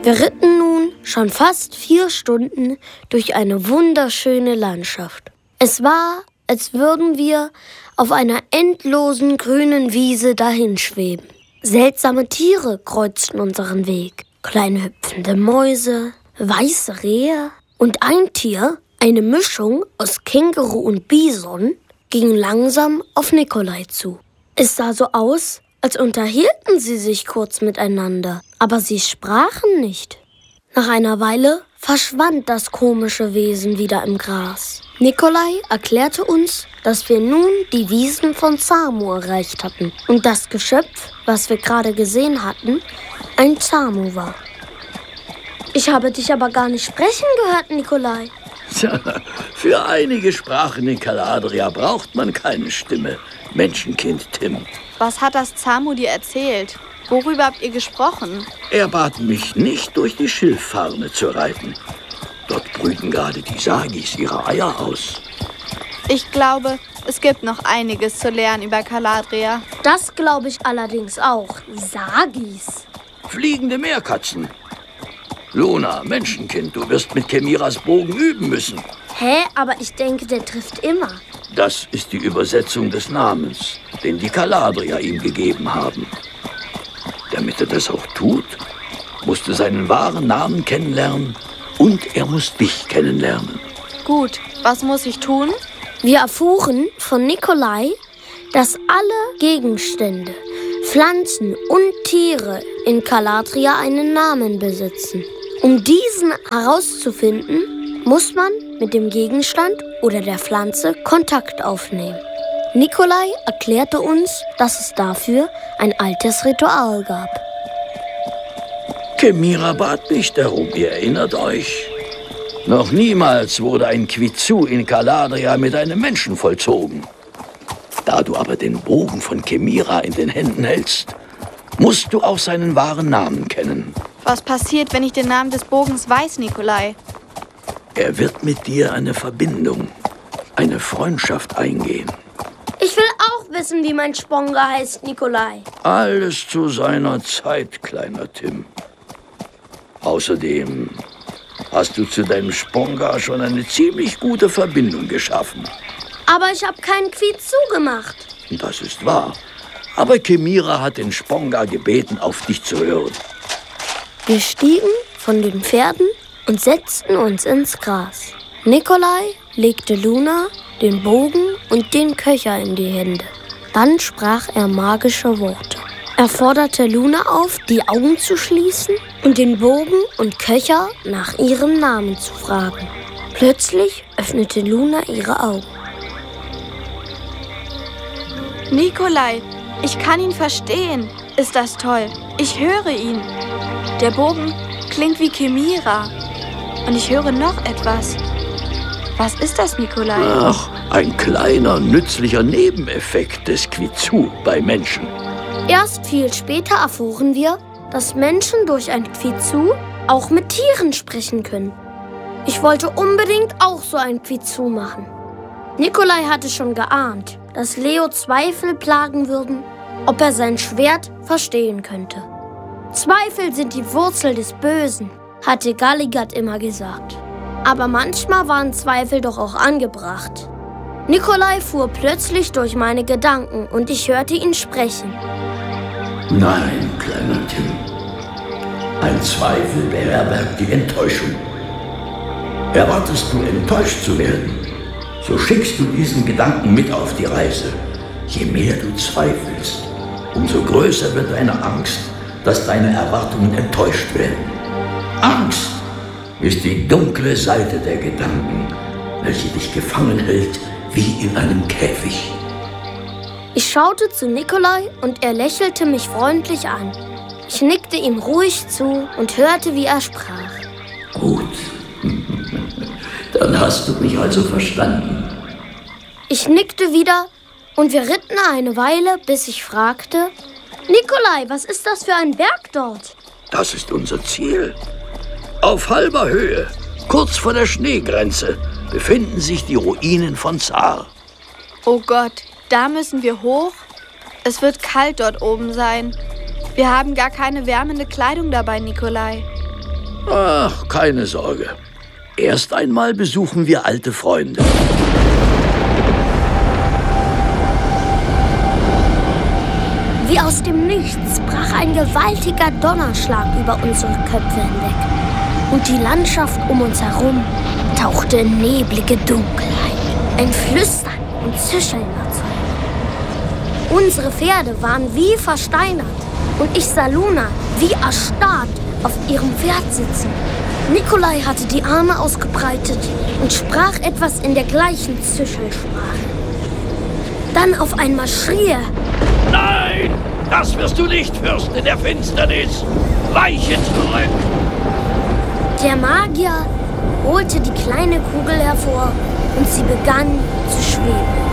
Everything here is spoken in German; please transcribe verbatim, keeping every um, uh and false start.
Wir ritten nun schon fast vier Stunden durch eine wunderschöne Landschaft. Es war, als würden wir auf einer endlosen grünen Wiese dahinschweben. Seltsame Tiere kreuzten unseren Weg. Kleine hüpfende Mäuse, weiße Rehe und ein Tier, eine Mischung aus Känguru und Bison, ging langsam auf Nikolai zu. Es sah so aus, als unterhielten sie sich kurz miteinander, aber sie sprachen nicht. Nach einer Weile verschwand das komische Wesen wieder im Gras. Nikolai erklärte uns, dass wir nun die Wiesen von Zamu erreicht hatten und das Geschöpf, was wir gerade gesehen hatten, ein Zamu war. Ich habe dich aber gar nicht sprechen gehört, Nikolai. Tja, für einige Sprachen in Caladria braucht man keine Stimme, Menschenkind Tim. Was hat das Zamu dir erzählt? Worüber habt ihr gesprochen? Er bat mich nicht, durch die Schilffarne zu reiten. Dort brüten gerade die Sagis ihre Eier aus. Ich glaube, es gibt noch einiges zu lernen über Caladria. Das glaube ich allerdings auch. Sagis. Fliegende Meerkatzen. Luna, Menschenkind, du wirst mit Kemiras Bogen üben müssen. Hä, aber ich denke, der trifft immer. Das ist die Übersetzung des Namens, den die Caladrier ihm gegeben haben. Damit er das auch tut, musst du seinen wahren Namen kennenlernen und er muss dich kennenlernen. Gut, was muss ich tun? Wir erfuhren von Nikolai, dass alle Gegenstände, Pflanzen und Tiere in Caladria einen Namen besitzen. Um diesen herauszufinden, muss man mit dem Gegenstand oder der Pflanze Kontakt aufnehmen. Nikolai erklärte uns, dass es dafür ein altes Ritual gab. Kemira bat mich darum, ihr erinnert euch. Noch niemals wurde ein Kwizu in Caladria mit einem Menschen vollzogen. Da du aber den Bogen von Kemira in den Händen hältst, musst du auch seinen wahren Namen kennen. Was passiert, wenn ich den Namen des Bogens weiß, Nikolai? Er wird mit dir eine Verbindung, eine Freundschaft eingehen. Ich will auch wissen, wie mein Sponga heißt, Nikolai. Alles zu seiner Zeit, kleiner Tim. Außerdem hast du zu deinem Sponga schon eine ziemlich gute Verbindung geschaffen. Aber ich habe keinen Kwizu gemacht. Das ist wahr. Aber Kemira hat den Sponga gebeten, auf dich zu hören. Wir stiegen von den Pferden und setzten uns ins Gras. Nikolai legte Luna den Bogen und den Köcher in die Hände. Dann sprach er magische Worte. Er forderte Luna auf, die Augen zu schließen und den Bogen und Köcher nach ihrem Namen zu fragen. Plötzlich öffnete Luna ihre Augen. Nikolai, ich kann ihn verstehen. Ist das toll? Ich höre ihn. Der Bogen klingt wie Kemira. Und ich höre noch etwas. Was ist das, Nikolai? Ach, ein kleiner, nützlicher Nebeneffekt des Kwizu bei Menschen. Erst viel später erfuhren wir, dass Menschen durch ein Kwizu auch mit Tieren sprechen können. Ich wollte unbedingt auch so ein Kwizu machen. Nikolai hatte schon geahnt, dass Leo Zweifel plagen würden, ob er sein Schwert verstehen könnte. Zweifel sind die Wurzel des Bösen, hatte Galligat immer gesagt. Aber manchmal waren Zweifel doch auch angebracht. Nikolai fuhr plötzlich durch meine Gedanken und ich hörte ihn sprechen. Nein, kleiner Tim. Ein Zweifel beherbergt die Enttäuschung. Erwartest du, enttäuscht zu werden, so schickst du diesen Gedanken mit auf die Reise. Je mehr du zweifelst, umso größer wird deine Angst, dass deine Erwartungen enttäuscht werden. Angst ist die dunkle Seite der Gedanken, welche dich gefangen hält wie in einem Käfig. Ich schaute zu Nikolai und er lächelte mich freundlich an. Ich nickte ihm ruhig zu und hörte, wie er sprach. Gut, dann hast du mich also verstanden. Ich nickte wieder und wir ritten eine Weile, bis ich fragte, Nikolai, was ist das für ein Berg dort? Das ist unser Ziel. Auf halber Höhe, kurz vor der Schneegrenze, befinden sich die Ruinen von Zar. Oh Gott, da müssen wir hoch? Es wird kalt dort oben sein. Wir haben gar keine wärmende Kleidung dabei, Nikolai. Ach, keine Sorge. Erst einmal besuchen wir alte Freunde. Wie aus dem Nichts brach ein gewaltiger Donnerschlag über unsere Köpfe hinweg. Und die Landschaft um uns herum tauchte in neblige Dunkelheit. Ein Flüstern und Zischeln erzeugte. Unsere Pferde waren wie versteinert und ich sah Luna wie erstarrt auf ihrem Pferd sitzen. Nikolai hatte die Arme ausgebreitet und sprach etwas in der gleichen Zischelsprache. Dann auf einmal schrie er: Nein, das wirst du nicht, Fürstin der Finsternis! Weiche zurück! Der Magier holte die kleine Kugel hervor und sie begann zu schweben.